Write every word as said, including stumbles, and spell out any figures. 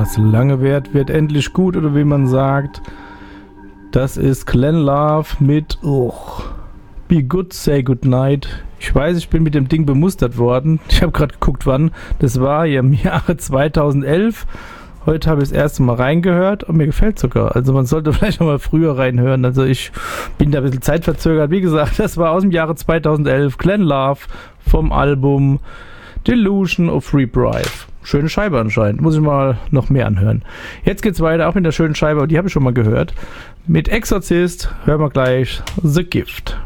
Was lange währt, wird endlich gut, oder wie man sagt. Das ist Glenn Love mit oh, Be Good, Say Good Night. Ich weiß, ich bin mit dem Ding bemustert worden. Ich habe gerade geguckt, wann. Das war ja im Jahre zweitausendelf. Heute habe ich das erste Mal reingehört und mir gefällt sogar. Also man sollte vielleicht noch mal früher reinhören. Also ich bin da ein bisschen zeitverzögert. Wie gesagt, das war aus dem Jahre zweitausendelf. Glenn Love vom Album Delusion of Rebirth. Schöne Scheibe anscheinend. Muss ich mal noch mehr anhören. Jetzt geht's weiter, auch mit der schönen Scheibe, die habe ich schon mal gehört. Mit Exorcist hören wir gleich The Gift.